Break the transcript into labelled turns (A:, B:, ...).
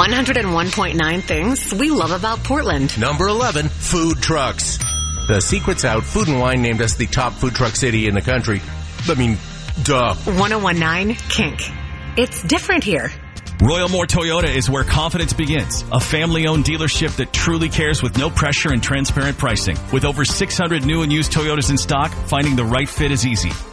A: 101.9 things we love about Portland.
B: Number 11, food trucks. The secret's out. Food and Wine named us the top food truck city in the country. I mean, duh.
A: 101.9 Kink. It's different here.
C: Royal Moore Toyota is where confidence begins. A family-owned dealership that truly cares with no pressure and transparent pricing. With over 600 new and used Toyotas in stock, finding the right fit is easy.